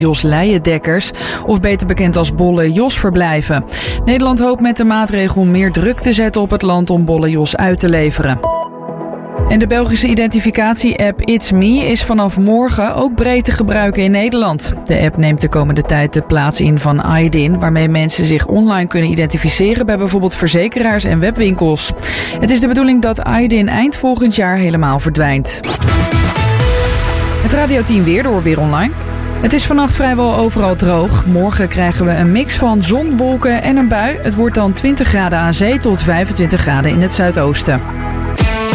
Jos Leijendekkers, of beter bekend als Bolle Jos, verblijven. Nederland hoopt met de maatregel meer druk te zetten op het land om Bolle Jos uit te leveren. En de Belgische identificatie-app It's Me is vanaf morgen ook breed te gebruiken in Nederland. De app neemt de komende tijd de plaats in van iDIN, waarmee mensen zich online kunnen identificeren bij bijvoorbeeld verzekeraars en webwinkels. Het is de bedoeling dat iDIN eind volgend jaar helemaal verdwijnt. Het Radio 10 weer door Weer Online. Het is vannacht vrijwel overal droog. Morgen krijgen we een mix van zon, wolken en een bui. Het wordt dan 20 graden aan zee tot 25 graden in het zuidoosten.